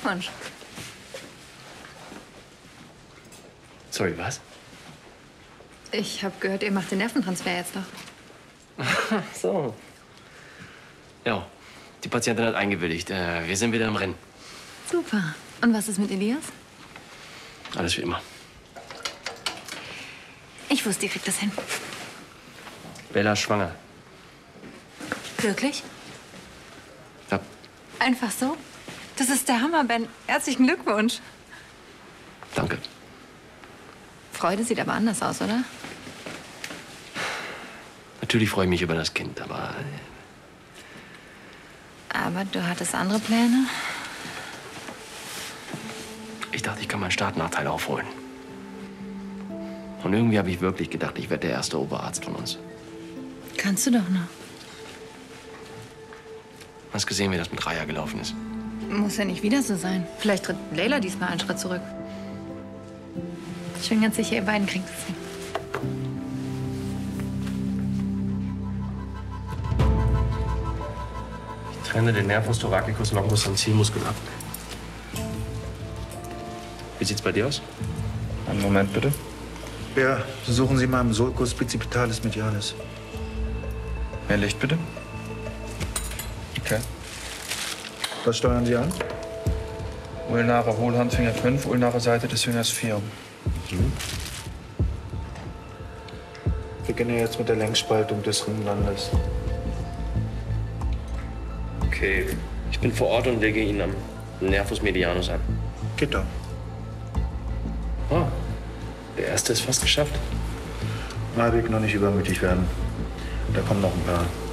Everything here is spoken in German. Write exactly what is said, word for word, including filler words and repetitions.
Glückwunsch. Sorry, was? Ich habe gehört, ihr macht den Nerventransfer jetzt doch. So. Ja, die Patientin hat eingewilligt. Äh, wir sind wieder im Rennen. Super. Und was ist mit Elias? Alles wie immer. Ich wusste, ihr kriegt das hin. Bella ist schwanger. Wirklich? Ja. Einfach so? Das ist der Hammer, Ben. Herzlichen Glückwunsch. Danke. Freude sieht aber anders aus, oder? Natürlich freue ich mich über das Kind, aber... Aber du hattest andere Pläne? Ich dachte, ich kann meinen Startnachteil aufholen. Und irgendwie habe ich wirklich gedacht, ich werde der erste Oberarzt von uns. Kannst du doch noch. Hast gesehen, wie das mit Raya gelaufen ist? Muss ja nicht wieder so sein. Vielleicht tritt Leila diesmal einen Schritt zurück. Ich bin ganz sicher, ihr beiden kriegt es hin. Ich trenne den Nervus thoracius longus am Zielmuskel ab. Wie sieht's bei dir aus? Einen Moment, bitte. Ja, suchen Sie mal im Sulcus bicipitalis medialis. Mehr Licht, bitte. Okay. Was steuern Sie an? Ulnare Hohlhandfinger fünf, ulnare Seite des Fingers vier. Mhm. Wir beginnen jetzt mit der Längsspaltung des Ringlandes. Okay. Ich bin vor Ort und lege ihn am Nervus medianus an. Geht doch. Oh, der erste ist fast geschafft. Malweg noch nicht übermütig werden. Da kommen noch ein paar.